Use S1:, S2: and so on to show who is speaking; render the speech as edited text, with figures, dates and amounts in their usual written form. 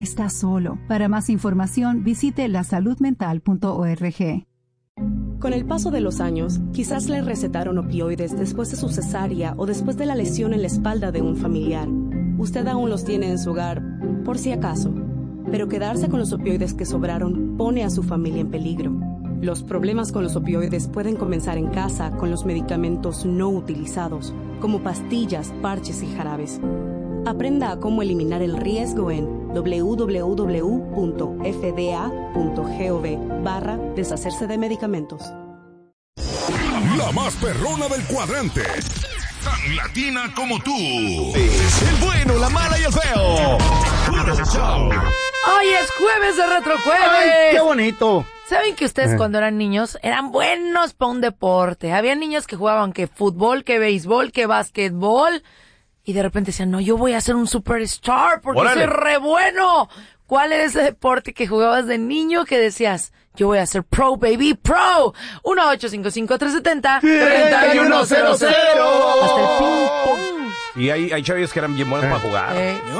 S1: Está solo. Para más información, visite lasaludmental.org.
S2: Con el paso de los años, quizás le recetaron opioides después de su cesárea o después de la lesión en la espalda de un familiar. Usted aún los tiene en su hogar, por si acaso. Pero quedarse con los opioides que sobraron pone a su familia en peligro. Los problemas con los opioides pueden comenzar en casa con los medicamentos no utilizados, como pastillas, parches y jarabes. Aprenda a cómo eliminar el riesgo en www.fda.gov/deshacerse de medicamentos.
S3: La más perrona del cuadrante. Tan latina como tú. El bueno, la mala y el feo. Puro show.
S4: ¡Hoy es jueves de Retrojueves!
S5: ¡Ay, qué bonito!
S4: ¿Saben que ustedes cuando eran niños eran buenos para un deporte? Había niños que jugaban que fútbol, que béisbol, que básquetbol. Y de repente decían, no, yo voy a ser un superstar porque soy re bueno. ¿Cuál era ese deporte que jugabas de niño que decías, yo voy a ser pro, baby, pro? 1-855-370-3100. Hasta el ping pong.
S5: Y hay chavillos que eran bien buenos para jugar.